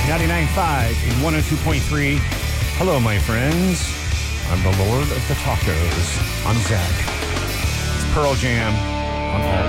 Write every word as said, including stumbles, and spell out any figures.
ninety-nine point five and one oh two point three. Hello, my friends. I'm the Lord of the Tacos. I'm Zach. It's Pearl Jam on all